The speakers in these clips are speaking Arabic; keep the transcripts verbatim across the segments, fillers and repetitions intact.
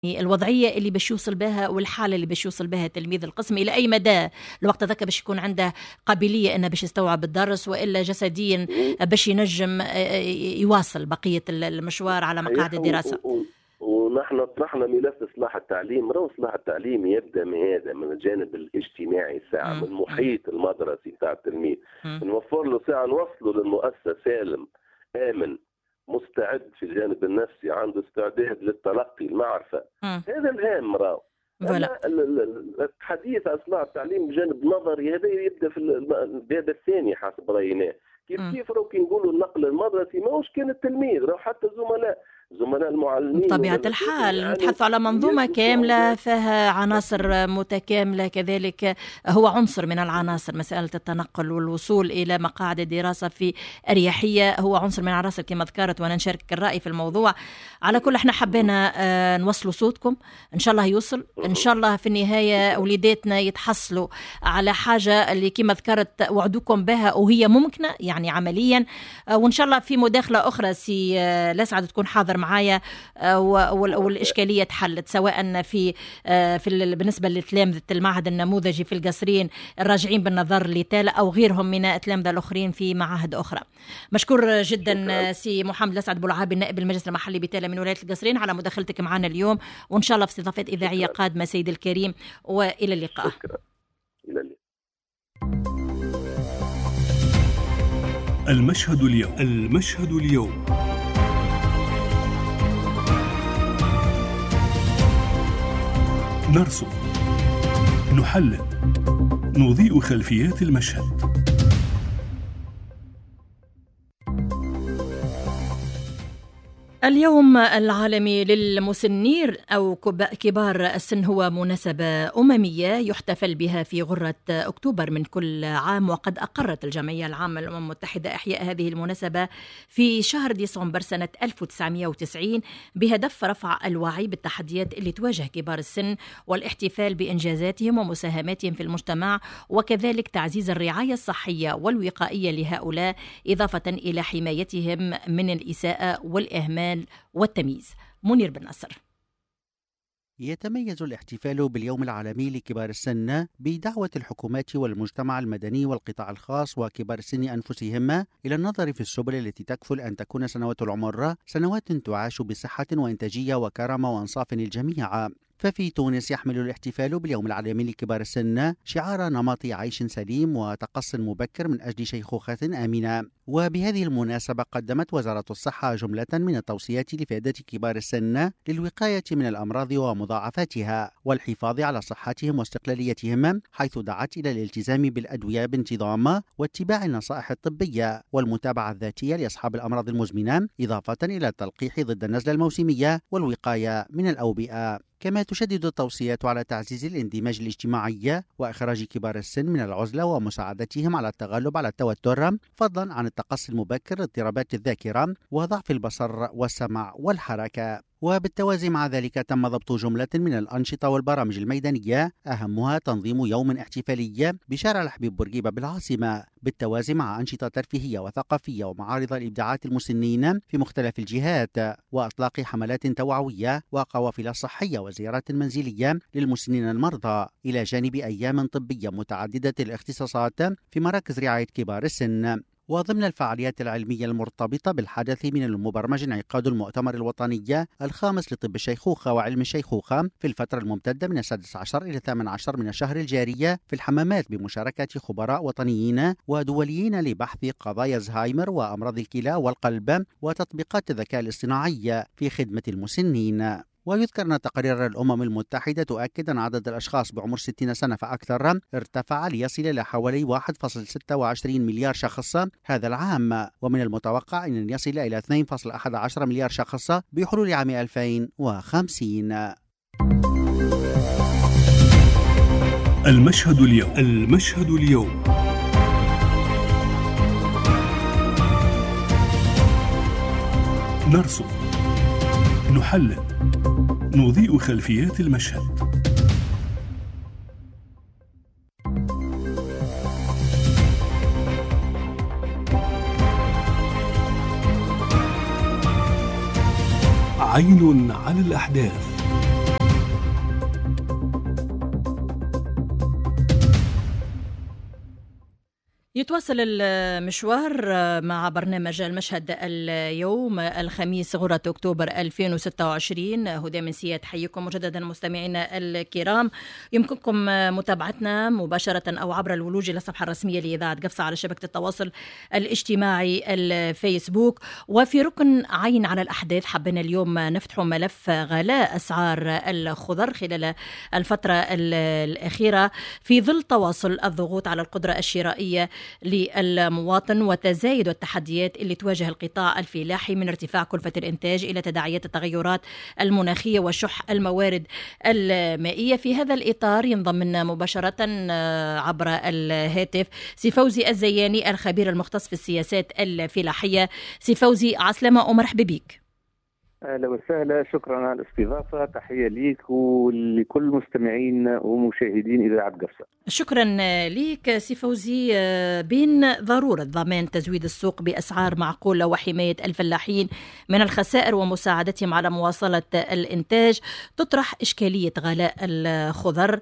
الوضعية اللي باش يوصل بها والحالة اللي باش يوصل بها تلميذ القسم إلى أي مدى الوقت ذاك باش يكون عنده قابلية أنه باش يستوعب الدرس، وإلا جسديا باش ينجم يواصل بقية المشوار على مقاعد الدراسة. ونحن طرحنا ملف إصلاح التعليم. رو إصلاح التعليم يبدأ من هذا، من الجانب الاجتماعي ساعة، من المحيط المدرسي تاع التلميذ، نوفر له ساعة، نوصله للمؤسسة سالم آمن مستعد في الجانب النفسي، عنده استعداد للتلقي المعرفة. مم. هذا الهام. راو الحديث عن إصلاح التعليم بجانب نظري هذا يبدأ في الباب الثاني حسب رأينا. كيف كيف رو كي نقولوا النقل المدرسي ماهوش كان التلميذ، رو حتى الزملاء زملاء المعلمين بطبيعة الحال يعني نتحدث على منظومة كاملة فيها عناصر متكاملة، كذلك هو عنصر من العناصر. مسألة التنقل والوصول إلى مقاعد الدراسة في أريحية هو عنصر من العناصر كما ذكرت، وأنا نشارك الرأي في الموضوع. على كل احنا حبينا نوصلوا صوتكم، إن شاء الله يوصل، إن شاء الله في النهاية وليداتنا يتحصلوا على حاجة اللي كما ذكرت وعدوكم بها وهي ممكنة يعني عمليا. وإن شاء الله في مداخلة أخرى سي لسعد تكون حاضر معايا والإشكالية تحلت، سواء في في بالنسبة لتلامذة المعهد النموذجي في القصرين الراجعين بالنظر لتالا أو غيرهم من التلامذة الآخرين في معاهد أخرى. مشكور جدا سي محمد لسعد بولعابي نائب المجلس المحلي بتالا من ولاية القصرين على مداخلتك معنا اليوم، وإن شاء الله في استضافات إذاعية قادمة سيد الكريم، وإلى اللقاء. شكرا. إلى اللقاء. المشهد اليوم. المشهد اليوم نرصد، نحلل، نضيء خلفيات المشهد. اليوم العالمي للمسنين أو كبار السن هو مناسبة أممية يحتفل بها في غرة أكتوبر من كل عام، وقد أقرت الجمعية العامة للأمم المتحدة إحياء هذه المناسبة في شهر ديسمبر سنة ألف وتسعمائة وتسعين بهدف رفع الوعي بالتحديات اللي تواجه كبار السن والاحتفال بإنجازاتهم ومساهماتهم في المجتمع، وكذلك تعزيز الرعاية الصحية والوقائية لهؤلاء، إضافة إلى حمايتهم من الإساءة والإهمال والتمييز. منير بن نصر. يتميز الاحتفال باليوم العالمي لكبار السن بدعوة الحكومات والمجتمع المدني والقطاع الخاص وكبار السن أنفسهم إلى النظر في السبل التي تكفل أن تكون سنوات العمر سنوات تعاش بصحة وإنتاجية وكرامة وإنصاف للجميع. ففي تونس يحمل الاحتفال باليوم العالمي لكبار السن شعار نمط عيش سليم وتقص مبكر من أجل شيخوخة آمنة. وبهذه المناسبة قدمت وزارة الصحة جملة من التوصيات لفائدة كبار السن للوقاية من الأمراض ومضاعفاتها والحفاظ على صحتهم واستقلاليتهم، حيث دعت إلى الالتزام بالأدوية بانتظام واتباع النصائح الطبية والمتابعة الذاتية لأصحاب الأمراض المزمنة، إضافة إلى التلقيح ضد النزلة الموسمية والوقاية من الأوبئة. كما تشدد التوصيات على تعزيز الاندماج الاجتماعي وإخراج كبار السن من العزلة ومساعدتهم على التغلب على التوتر، فضلا عن التقصي المبكر، اضطرابات الذاكرة وضعف البصر والسمع والحركة. وبالتوازي مع ذلك تم ضبط جملة من الأنشطة والبرامج الميدانية، أهمها تنظيم يوم احتفالي بشارع الحبيب بورقيبة بالعاصمة، بالتوازي مع أنشطة ترفيهية وثقافية ومعارض الإبداعات المسنين في مختلف الجهات، وإطلاق حملات توعوية وقوافل صحية وزيارات منزلية للمسنين المرضى، إلى جانب أيام طبية متعددة الاختصاصات في مراكز رعاية كبار السن. وضمن الفعاليات العلمية المرتبطة بالحدث من المبرمج انعقاد المؤتمر الوطني الخامس لطب الشيخوخة وعلم الشيخوخة في الفترة الممتدة من السادس عشر إلى الثامن عشر من الشهر الجارية في الحمامات، بمشاركة خبراء وطنيين ودوليين لبحث قضايا زهايمر وأمراض الكلى والقلب وتطبيقات الذكاء الاصطناعي في خدمة المسنين. ويذكر أن تقارير الأمم المتحدة تؤكد أن عدد الأشخاص بعمر ستين سنة فأكثر ارتفع ليصل إلى حوالي واحد فاصلة ستة وعشرين مليار شخص هذا العام، ومن المتوقع أن يصل إلى اثنين فاصلة واحد عشر مليار شخص بحلول عام ألفين وخمسين. المشهد اليوم. المشهد اليوم نرصد، نحلل، نضيء خلفيات المشهد. عين على الأحداث. يتواصل المشوار مع برنامج المشهد اليوم الخميس غرة أكتوبر ألفين وستة وعشرين. هدى من سياد حيكم مجددا مستمعينا الكرام. يمكنكم متابعتنا مباشرة أو عبر الولوج إلى الصفحة الرسمية لإذاعة قفصة على شبكة التواصل الاجتماعي الفيسبوك. وفي ركن عين على الأحداث حبنا اليوم نفتح ملف غلاء أسعار الخضر خلال الفترة الأخيرة في ظل تواصل الضغوط على القدرة الشرائية للمواطن وتزايد التحديات اللي تواجه القطاع الفلاحي من ارتفاع كلفة الإنتاج إلى تداعيات التغيرات المناخية وشح الموارد المائية. في هذا الإطار ينضم لنا مباشرة عبر الهاتف سي فوزي الزياني الخبير المختص في السياسات الفلاحية. سي فوزي عسلامة ومرحبا بك. اهلا وسهلا، شكرا على الاستضافه، تحيه ليك ولكل مستمعين ومشاهدين اذاعه قفصه. شكرا ليك سي فوزي. بين ضروره ضمان تزويد السوق باسعار معقوله وحمايه الفلاحين من الخسائر ومساعدتهم على مواصله الانتاج، تطرح اشكاليه غلاء الخضر.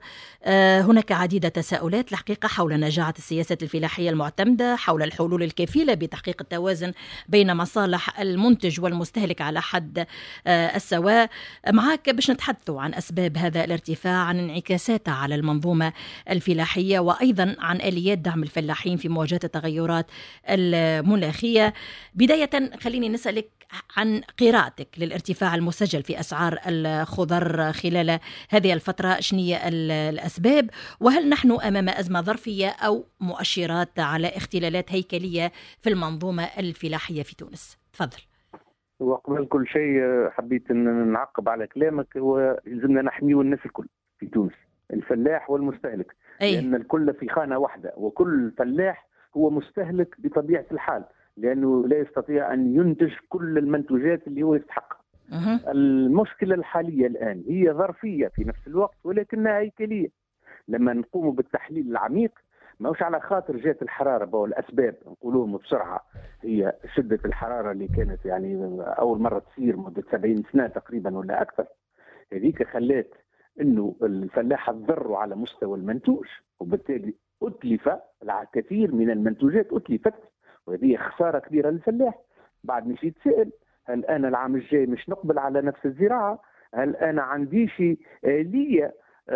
هناك عديد التساؤلات الحقيقه حول نجاعه السياسات الفلاحيه المعتمده، حول الحلول الكفيله بتحقيق التوازن بين مصالح المنتج والمستهلك على حد السواء. معك باش نتحدثوا عن أسباب هذا الارتفاع، عن انعكاساته على المنظومة الفلاحية، وأيضا عن آليات دعم الفلاحين في مواجهة التغيرات المناخية. بداية خليني نسألك عن قراءتك للارتفاع المسجل في أسعار الخضر خلال هذه الفترة، شنية الأسباب، وهل نحن أمام أزمة ظرفية أو مؤشرات على اختلالات هيكلية في المنظومة الفلاحية في تونس؟ تفضل. وقبل كل شيء حبيت ان نعقب على كلامك، هو لازمنا نحميو الناس الكل في تونس، الفلاح والمستهلك، أي. لان الكل في خانه واحده، وكل فلاح هو مستهلك بطبيعه الحال، لانه لا يستطيع ان ينتج كل المنتوجات اللي هو يستحقها. أه. المشكله الحاليه الان هي ظرفيه في نفس الوقت ولكنها هيكليه. لما نقوم بالتحليل العميق ماهوش على خاطر جات الحراره، والاسباب نقولوهم بسرعه، هي شده الحراره اللي كانت يعني اول مره تصير مده سبعين سنه تقريبا ولا اكثر، هذيك خلات انه الفلاح تضروا على مستوى المنتوج، وبالتالي اتلف الكثير من المنتوجات، اتلفت، وهذه خساره كبيره للفلاح. بعد مش يتسائل هل انا العام الجاي مش نقبل على نفس الزراعه؟ هل انا عنديش آلية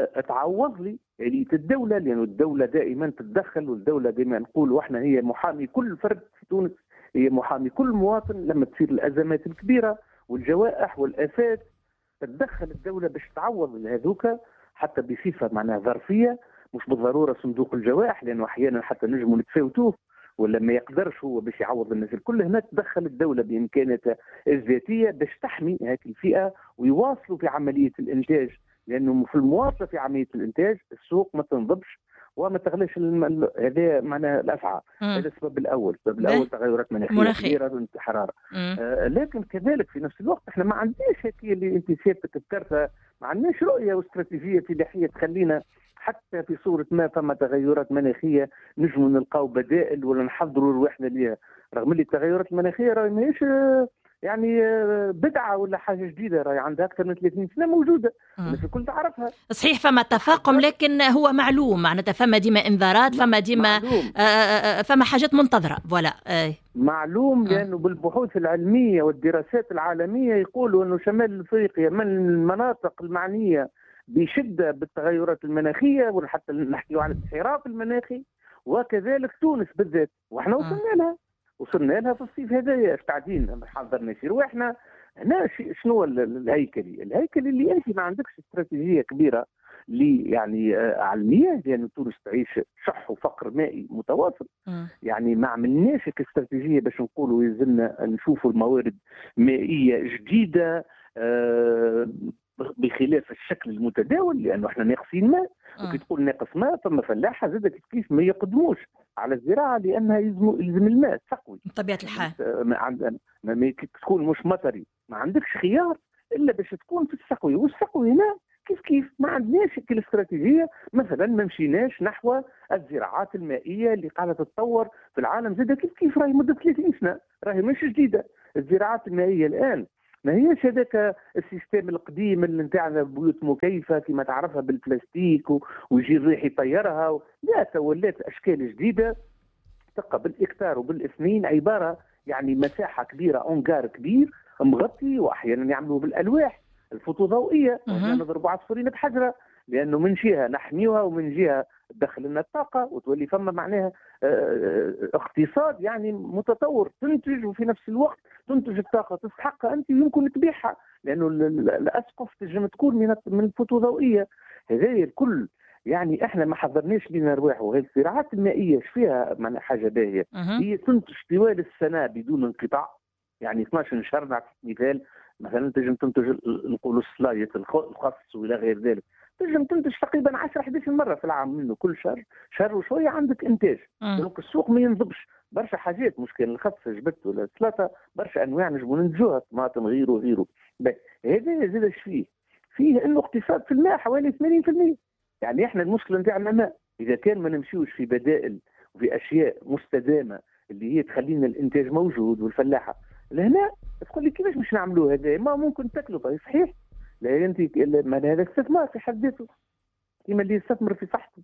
تعوض لي آلية الدولة؟ لأن الدولة دائما تتدخل، والدولة دائما نقول واحنا هي محامي كل فرد في تونس، هي محامي كل مواطن. لما تصير الأزمات الكبيرة والجوائح والآفات تتدخل الدولة باش تعوض هذوك، حتى بصفة معناها ظرفية، مش بالضرورة صندوق الجوائح، لأنه أحيانا حتى نجموا نتفاوتوه ولا ما يقدرش هو باش يعوض الناس الكل. هنا تدخل الدولة بإمكاناتها الذاتية باش تحمي هذه الفئة ويواصلوا في عملية الإنتاج، لانه في المواصله في عمليه الانتاج السوق ما تنضبش وما تغلاش. هذا معناها الاسعار، هذا السبب الاول. السبب الاول تغيرات مناخيه كبيره، حراره. آه لكن كذلك في نفس الوقت احنا ما عندناش هيك اللي انت سيادتك ذكرتها، ما عندناش رؤيه واستراتيجيه فلاحيه تخلينا حتى في صوره ما فما تغيرات مناخيه نجموا نلقاو بدائل ولا نحضروا رواحنا ليها، رغم اللي التغيرات المناخيه راهي ماهيش يعني بدعة ولا حاجة جديدة، راهي عندها أكثر من ثلاثين سنة موجودة، الناس الكل تعرفها. صحيح فما تفاقم، لكن هو معلوم، معناتها فما ديما إنذارات، فما ديما فما حاجات منتظرة. فوالا معلوم، لأنه بالبحوث العلمية والدراسات العالمية يقولوا أنه شمال أفريقيا من المناطق المعنية بشدة بالتغيرات المناخية، وحتى نحكي على الانحراف المناخي، وكذلك تونس بالذات، وإحنا وصلنا لها وصلنا لها في الصيف هذايا. قاعدين حضرنا شي رواحنا هنا. شنو الهيكلي؟ الهيكلي اللي انت ما عندكش استراتيجيه كبيره اللي يعني علميه، لان تونس تعيش شح وفقر مائي متواصل. م. يعني ما عملناش استراتيجيه باش نقولوا يلزمنا نشوفوا الموارد مائيه جديده آه بخلاف الشكل المتداول، لانه احنا ناقصين ماء. وكي تقول ناقص ماء فما فلاحه زاد كيف ما يقدموش على الزراعه، لانها يلزم يلزم الماء سقوي بطبيعه الحال. ما عندنا ما تكون مش مطري ما عندكش خيار الا باش تكون في السقوي، والسقوي هنا كيف كيف ما عندناش الاستراتيجيه. مثلا ما مشيناش نحو الزراعات المائيه اللي قاعده تتطور في العالم، زاد كيف كيف راهي مده ثلاثين سنه، راهي مش جديده. الزراعات المائيه الان ما هيش هذاك السيستم القديم اللي نتاعنا بيوت مكيفه كما تعرفها بالبلاستيك ويجي الريح يطيرها، لا، تولات اشكال جديده تلقى بالاكتار وبالاثنين عباره يعني مساحه كبيره، اونجار كبير مغطي، واحيانا يعملوه بالالواح الفوتوضوئيه، نضربوا عصفورين بحجره، لانه من جهه نحميوها ومن جهه تدخل لنا الطاقه وتولي فما معناها اقتصاد يعني متطور، تنتج وفي نفس الوقت تنتج الطاقه تستحقها انت ويمكن تبيعها، لانه الاسقف تنجم تكون من من الفوتوضوئيه. هذا الكل يعني احنا ما حضرناش لنا رواح، وهذه الزراعات المائيه ايش فيها معناها حاجه باهيه، هي تنتج طوال السنه بدون انقطاع، يعني اثنا عشر شهر. نعطيك مثال، مثلا تنجم تنتج نقولوا الصلاية الخس والى غير ذلك، تنجم تنتج تقريبا عشرة إحدى عشرة مره في العام، منه كل شهر شهر وشويه عندك انتاج. دونك السوق ما ينضبش برشا حاجات، مشكل الخس جبت ولا السلطه برشا انواع نجموا ننتجوها، طماطم غيره وغيره. هذا زاد ايش فيه؟ فيه انه اقتصاد في الماء حوالي ثمانين بالمئة. يعني احنا المشكله نتاعنا الماء، اذا كان ما نمشيوش في بدائل وفي اشياء مستدامه اللي هي تخلينا الانتاج موجود والفلاحه لهنا، تقول لي كيفاش مش نعملوه هذا؟ ما ممكن تكلفه صحيح، لا انت ما هذا استثمار في حد ذاته، كيما اللي يستثمر في صحته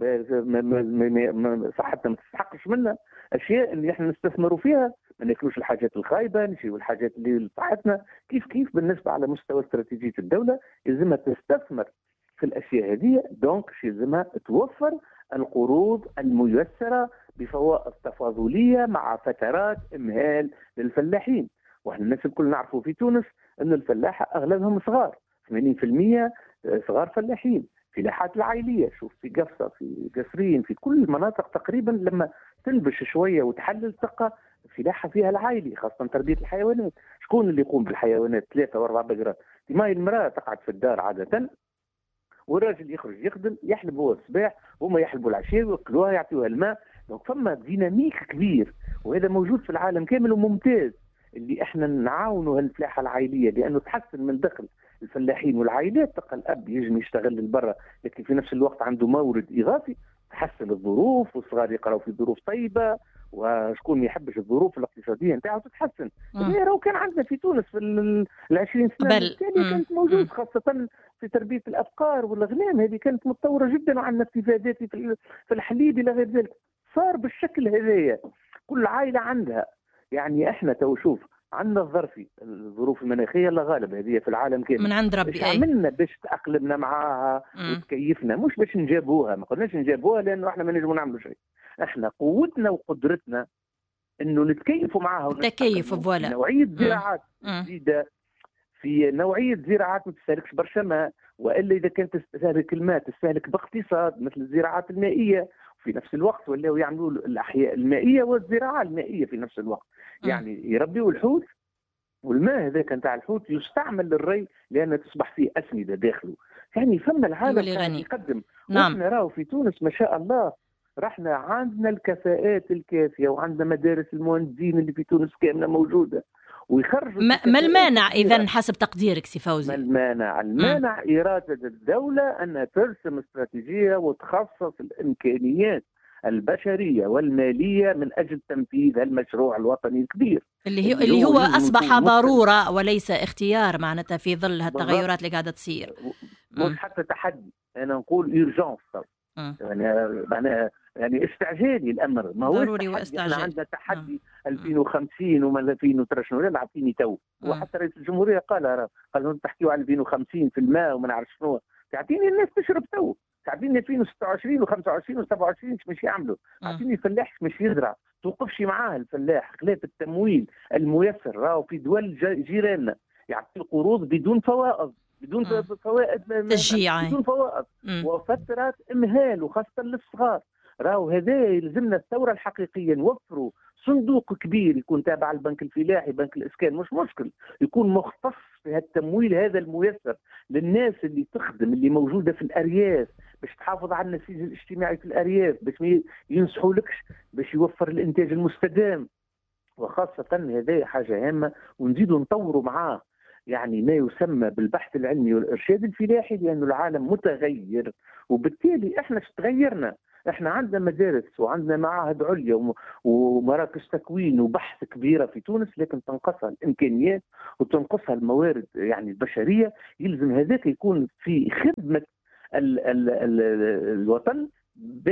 صحتنا ما تستحقش منا اشياء اللي احنا نستثمروا فيها، ما ناكلوش الحاجات الخايبه، نشيلوا الحاجات اللي لصحتنا. كيف كيف بالنسبه على مستوى استراتيجيه الدوله يلزمها تستثمر في الاشياء هذه، دونك يلزمها توفر القروض الميسره بفوائد تفاضليه مع فترات امهال للفلاحين. واحنا الناس الكل نعرفوا في تونس ان الفلاحه اغلبهم صغار، ثمانين بالمئة صغار فلاحين، فلاحات العائليه، شوف في قفصه في قصرين في كل المناطق تقريبا، لما تنبش شويه وتحلل تلقى فلاحه فيها العائلي، خاصه تربيه الحيوانات. شكون اللي يقوم بالحيوانات؟ ثلاثه واربع بقرات. ما المراه تقعد في الدار عاده، والراجل يخرج يخدم، يحلب هو الصباح وهما يحلبوا العشاء وياكلوها يعطيوها الماء. دونك فما ديناميك كبير، وهذا موجود في العالم كامل وممتاز، اللي احنا نعاونوا هالفلاحه العائليه، لانه تحسن من دخل الفلاحين والعائلات. تلقى الاب يجم يشتغل للبرا لكن في نفس الوقت عنده مورد اضافي، تحسن الظروف، والصغار يقراوا في ظروف طيبه، وشكون ما يحبش الظروف الاقتصاديه نتاعو تتحسن. راهو كان عندنا في تونس في العشرين سنه التاليه كانت موجود، خاصه في تربيه الابقار والغنم، هذه كانت متطوره جدا، وعندنا استفادات في الحليب الى غير ذلك. صار بالشكل هذايا كل عائله عندها، يعني احنا تو شوف عندنا الظرفي الظروف المناخيه لا غالب هذه في العالم كامل من عند ربي، ايش عملنا باش تاقلمنا معاها وتكيفنا؟ مش باش نجابوها، ما قلناش نجابوها لانه احنا ما نجموا نعملوا شيء، احنا قوتنا وقدرتنا انه نتكيفوا معاها، تكيف فوالا نوعيه زراعات جديده، في نوعيه زراعات ما تستهلكش برشا ماء، والا اذا كانت تستهلك الماء تستهلك باقتصاد مثل الزراعات المائيه، وفي نفس الوقت ولاو يعملوا الاحياء المائيه والزراعه المائيه في نفس الوقت. يعني يربيوا الحوت، والماء هذاك نتاع الحوت يستعمل للري لان تصبح فيه اسمده داخله. يعني فما العالم قاعد يقدم. نعم. واحنا راهو في تونس ما شاء الله رحنا عندنا الكفاءات الكافيه، وعندنا مدارس المهندسين اللي في تونس كامله موجوده ويخرجوا. ما, ما المانع اذا حسب تقديرك سي فوزي؟ ما المانع؟ المانع م. اراده الدوله انها ترسم استراتيجيه وتخصص الامكانيات البشريه والماليه من اجل تنفيذ المشروع الوطني الكبير اللي, هي اللي هو, هو اصبح ضروره وليس اختيار، معناتها في ظل هالتغيرات اللي قاعده تصير. مش حتى تحدي، انا نقول يورجونس، يعني يعني يعني استعجالي الامر، ما هو ضروري واستعجالي. احنا عندنا تحدي ألفين وخمسين وما ألفين وثلاثين ولا عارفيني تو، وحتى رئيس الجمهوريه قال قال تحكيوا على ألفين وخمسين في الماء وما نعرف شنو، تعطيني الناس تشرب تو، تعطيني ألفين وستة وعشرين وخمسة وعشرين وسبعة وعشرين مش يعملوا، تعطيني الفلاح مش يزرع، توقفش معاه الفلاح، خلاف التمويل الميسر راهو في دول جيراننا يعطي قروض بدون فوائد، بدون م. فوائد تشجيع، بدون فوائد م. وفترات امهال، وخاصه للصغار. راهو هذا يلزمنا الثوره الحقيقيه، نوفروا صندوق كبير يكون تابع البنك الفلاحي، بنك الاسكان مش مشكل، يكون مختص في التمويل هذا الميسر للناس اللي تخدم، اللي موجوده في الارياف، باش تحافظ على النسيج الاجتماعي في الارياف، باش ما ينصحوا لكش، باش يوفر الانتاج المستدام. وخاصه هذه حاجه هامه، ونزيدوا نطوروا معاه يعني ما يسمى بالبحث العلمي والارشاد الفلاحي، لانه العالم متغير، وبالتالي احنا تغيرنا. احنا عندنا مدارس وعندنا معاهد عليا ومراكز تكوين وبحث كبيره في تونس، لكن تنقصها الامكانيات وتنقصها الموارد يعني البشريه. يلزم هذاك يكون في خدمه ال ال ال الوطن باش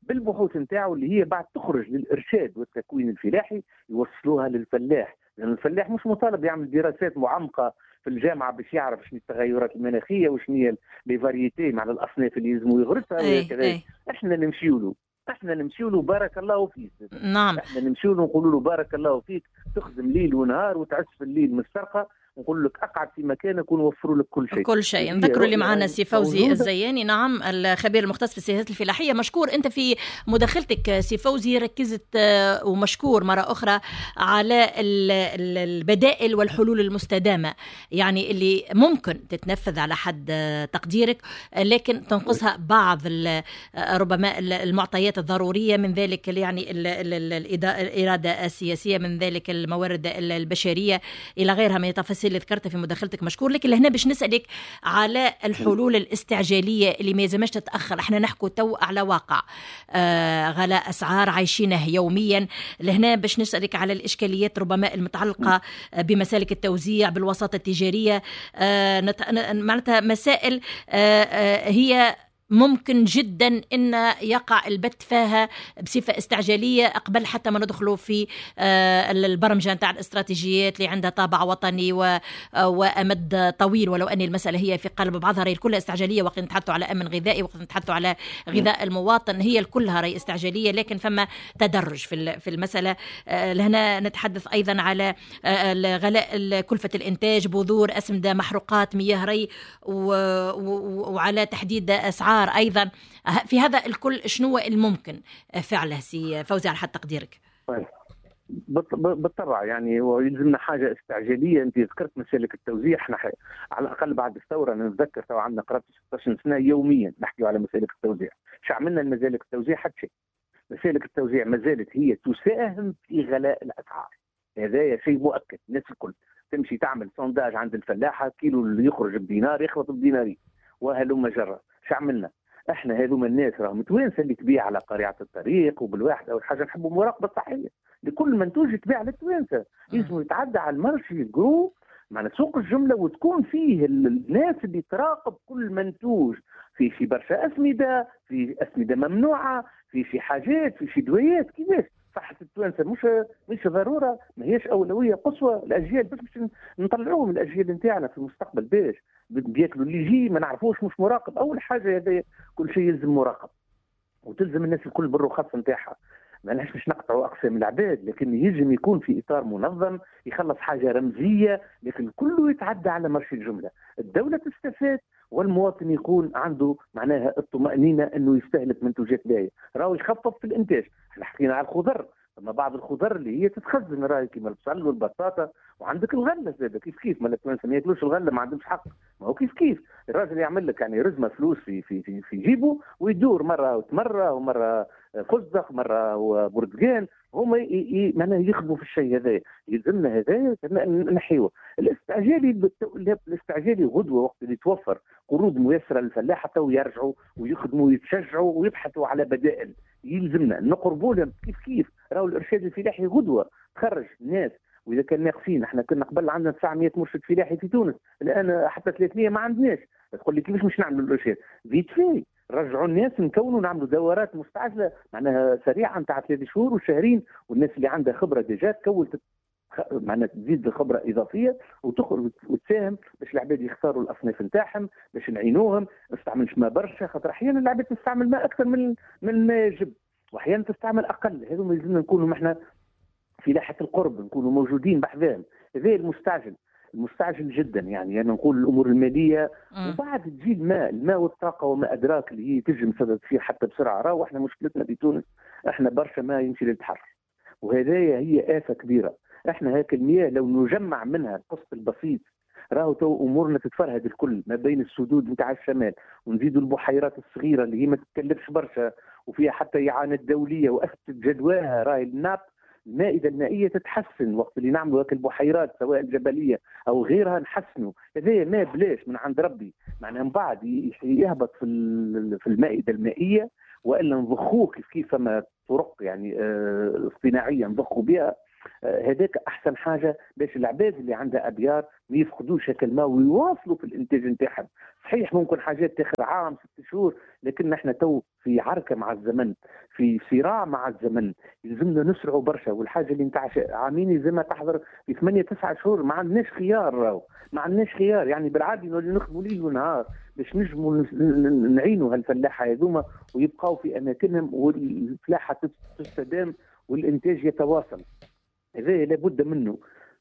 بالبحوث نتاعو اللي هي بعد تخرج للارشاد والتكوين الفلاحي يوصلوها للفلاح، لان يعني الفلاح مش مطالب يعمل دراسات معمقه في الجامعه باش يعرف شنو التغيرات المناخيه وشنو هي لي فاريتي مع الاصناف اللي يلزموا يغرسها وكذا. احنا نمشيو له احنا نمشيو له بارك الله فيك. نعم احنا نمشيو له نقولوا له بارك الله فيك، تخدم ليل ونهار وتعس في الليل من السرقه، نقول لك اقعد في مكانك ونوفروا لك كل شيء كل شيء. نذكروا اللي معنا سي فوزي الزياني، نعم الخبير المختص في السياسات الفلاحيه. مشكور انت في مداخلتك سي فوزي، ركزت ومشكور مره اخرى على البدائل والحلول المستدامه، يعني اللي ممكن تتنفذ على حد تقديرك، لكن تنقصها بعض ربما المعطيات الضروريه، من ذلك يعني الاراده السياسيه، من ذلك الموارد البشريه الى غيرها من التفاصيل اللي ذكرتها في مداخلتك. مشكور لك. لهنا باش نسألك على الحلول الاستعجالية اللي ما يلزمش تتأخر. احنا نحكوا تو على واقع آه غلاء أسعار عايشينه يوميا. لهنا باش نسألك على الإشكاليات ربما المتعلقة بمسالك التوزيع بالوساطة التجارية، آه معناتها مسائل آه آه هي ممكن جدا ان يقع البت فيها بصفه استعجاليه قبل حتى ما ندخلوا في البرمجه نتاع الاستراتيجيات اللي عندها طابع وطني وامد طويل، ولو ان المساله هي في قلب بعضها راهي كلها استعجاليه. وقت نتحدثوا على امن غذائي، وقت نتحدثوا على غذاء المواطن، هي كلها راهي استعجاليه، لكن فما تدرج في في المساله. لهنا نتحدث ايضا على غلاء كلفه الانتاج، بذور، اسمده، محروقات، مياه ري، وعلى تحديد اسعار ايضا. في هذا الكل شنو الممكن فعله سي فوزي على حد تقديرك؟ بالطبع يعني ويلزمنا حاجه استعجاليه. انت ذكرت مسالك التوزيع، احنا على الاقل بعد الثوره نتذكر تو عندنا قرابه ستة عشر سنه يوميا نحكي على مسالك التوزيع. شو عملنا المسالك التوزيع؟ حتى شيء. مسالك التوزيع ما زالت هي تساهم في غلاء الاسعار، هذا شيء مؤكد. الناس الكل تمشي تعمل سونداج عند الفلاحه، كيلو اللي يخرج بدينار يخلط بدينارين وهلم جرة. شو عملنا؟ احنا هذوما الناس راهم متوانسه اللي تبيع على قريعه الطريق وبالواحد. اول حاجه نحبوا مراقبه صحيه لكل منتوج تبيع للتوانسه، لازم يتعدى على المارشي الجرو مع سوق الجمله، وتكون فيه الناس اللي تراقب كل منتوج. في شي برشا اسمده، في اسمده ممنوعه، في شي حاجات، في شي دويات. كيفاش صحه التوانسه مش مش ضروره، ما هيش اولويه قصوى الاجيال باش باش نطلعوهم الاجيال نتاعنا في المستقبل باش بياكلوا اللي يجي ما نعرفوش مش مراقب. اول حاجه هذا كل شيء يلزم مراقب، وتلزم الناس الكل بالرخص نتاعها. معناش باش نقطعوا اقسام العباد، لكن يجب يكون في اطار منظم يخلص حاجه رمزيه، لكن كله يتعدى على مرشي الجمله. الدوله تستفاد والمواطن يكون عنده معناها الطمأنينة انه يستهلك منتوجات باهية. راهو يخفف في الانتاج. احنا حكينا على الخضر، اما بعض الخضر اللي هي تتخزن راهي كيما البصل والبطاطا، وعندك الغله زاد كيف كيف. ما التوانسه ما ياكلوش الغله، ما عندهمش حق. ما هو كيف كيف الراجل يعمل لك يعني رزمه فلوس في في في, في جيبه ويدور مره وتمره ومره فستق مره وبرتقال، هما معناها يخدموا في الشيء هذا. يلزمنا هذا نحيوه. الاستعجالي الاستعجالي غدوه وقت اللي توفر قروض ميسره للفلاحه تو يرجعوا ويخدموا ويتشجعوا ويبحثوا على بدائل. يلزمنا نقربوا لهم كيف كيف. راهو الارشاد الفلاحي غدوه تخرج الناس، واذا كان ناقصين احنا كنا قبل عندنا تسعمية مرشد فلاحي في تونس، الان حتى ثلاثمية ما عندناش. تقول لي كيفاش مش نعملوا الارشاد؟ فيت في رجعوا الناس نكونوا نعملوا دورات مستعجله معناها سريعه نتاع ثلاث شهور وشهرين، والناس اللي عندها خبره ديجا تكون معناها تزيد بخبره اضافيه وتخرج وتساهم باش العباد يختاروا الاصناف نتاعهم، باش نعينوهم. ما نستعملش ماء برشا، خاطر احيانا العباد تستعمل ماء اكثر من من ما يجب، واحيانا تستعمل اقل. هذوما لازمنا نكونوا احنا في لاحه القرب، نكونوا موجودين بحذاهم. هذا المستعجل المستعجل جدا يعني انا نقول الامور الماليه م. وبعد تجي الماء الماء والطاقه وما ادراك اللي هي تجي تصير حتى بسرعه. راهو احنا مشكلتنا في تونس احنا برشا ما يمشي للبحر، وهذايا هي آفة كبيره. احنا هيك المياه لو نجمع منها القسط البسيط راهو تو امورنا تتفرهد الكل ما بين السدود نتاع الشمال، ونزيدوا البحيرات الصغيره اللي هي ما تتكلفش برشا وفيها حتى اعانات دوليه واثبتت جدواها. راهي الناب المائده المائيه تتحسن وقت اللي نعملوا هيك البحيرات سواء الجبليه او غيرها نحسنوا. هذا ما بلاش من عند ربي معناها من بعد يهبط في في المائده المائيه، والا نضخوه كيف كيف ما طرق يعني اه اصطناعيه نضخوا بها هذاك احسن حاجه باش العباد اللي عندها ابيار ما يفقدوش هكا الماء ويواصلوا في الانتاج نتاعهم. صحيح ممكن حاجات تاخذ عام ست شهور، لكن نحن تو في عركه مع الزمن، في صراع مع الزمن، يلزمنا نسرعوا برشا. والحاجه اللي نتاع عامين يلزمها تحضر في ثمانية تسعة شهور، ما عندناش خيار راهو، ما عندناش خيار. يعني بالعادي نولي نخدموا ليل ونهار باش نجموا نعينوا هالفلاحه هذوما ويبقاو في اماكنهم والفلاحه تستدام والانتاج يتواصل. هذا لابد منه.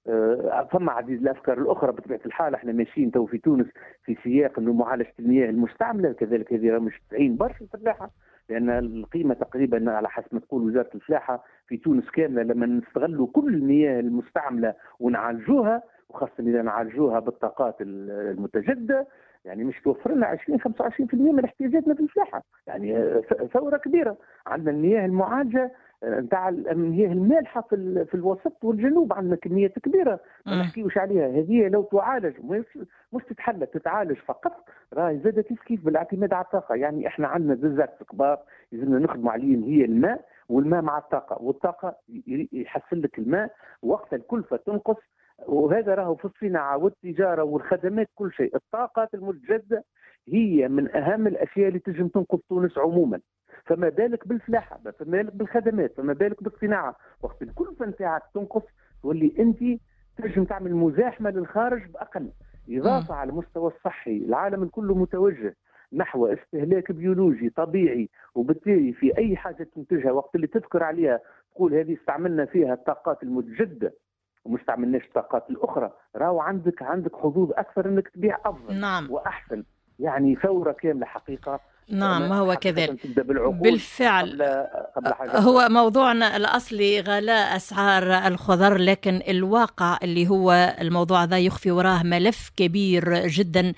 أه فما عديد الافكار الاخرى بطبيعه الحال. احنا ماشيين تو في تونس في سياق انه معالجه المياه المستعمله، كذلك هذه مش تعين برشا الفلاحه، لان القيمه تقريبا على حسب ما تقول وزاره الفلاحه في تونس كامله لما نستغلوا كل المياه المستعمله ونعالجوها، وخاصه اذا نعالجوها بالطاقات المتجدده، يعني مش توفر لنا عشرين خمسة وعشرين بالمئة من احتياجاتنا في الفلاحه. يعني ثوره كبيره. عندنا المياه المعالجه نتاع المياه المالحه في في الوسط والجنوب، عندنا كميات كبيره ما نحكيوش عليها. هذه لو تعالج مش تتحل تتعالج فقط، راهي زادت كيف كيف بالاعتماد على الطاقه. يعني احنا عندنا زلزال كبار لازمنا نخدموا عليهم، هي الماء والماء مع الطاقه، والطاقه يحسن لك الماء وقت الكلفه تنقص. وهذا راهو في الصناعه والتجاره والخدمات كل شيء. الطاقات المتجدده هي من اهم الاشياء اللي تنجم تنقذ تونس عموما، فما بالك بالفلاحه، فما بالك بالخدمات، فما بالك بالصناعه. وقت الكلفه نتاعك تنقص تولي انت تنجم تعمل مزاحمه للخارج باقل. اضافه م. على المستوى الصحي العالم كله متوجه نحو استهلاك بيولوجي طبيعي، وبالتالي في اي حاجه تنتجها وقت اللي تذكر عليها تقول هذه استعملنا فيها الطاقات المتجدده وما استعملناش الطاقات الاخرى، راهو عندك عندك حظوظ اكثر انك تبيع افضل نعم. واحسن. يعني ثوره كامله حقيقه. نعم هو كذلك بالفعل. قبل قبل هو موضوعنا الأصلي غلاء أسعار الخضر، لكن الواقع اللي هو الموضوع ذا يخفي وراه ملف كبير جدا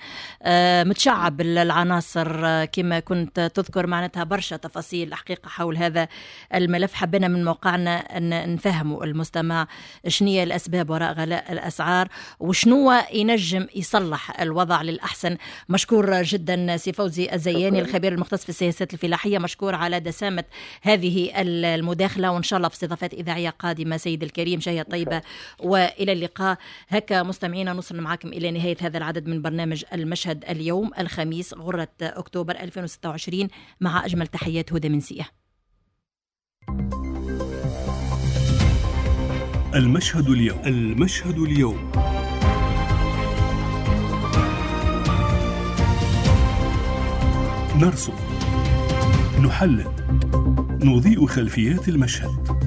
متشعب العناصر كما كنت تذكر، معناتها برشا تفاصيل الحقيقة حول هذا الملف. حبينا من موقعنا أن نفهموا المستمع شنية الأسباب وراء غلاء الأسعار وشنو ينجم يصلح الوضع للأحسن. مشكور جدا سي فوزي الزياني الخبير المختص في السياسات الفلاحية، مشكور على دسامة هذه المداخلة، وإن شاء الله في استضافات إذاعية قادمة. سيد الكريم شهية طيبة وإلى اللقاء. هكا مستمعينا نوصل معكم إلى نهاية هذا العدد من برنامج المشهد اليوم الخميس غرة أكتوبر ألفين وستة وعشرين، مع أجمل تحيات هدى منسية. المشهد اليوم. المشهد اليوم نرصد، نحلل، نضيء خلفيات المشهد.